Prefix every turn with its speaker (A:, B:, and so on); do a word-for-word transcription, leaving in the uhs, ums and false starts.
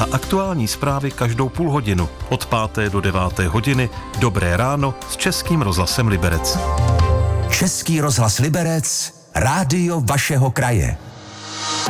A: a aktuální zprávy každou půl hodinu od páté do deváté hodiny. Dobré ráno s Českým rozhlasem Liberec.
B: Český rozhlas Liberec, rádio vašeho kraje.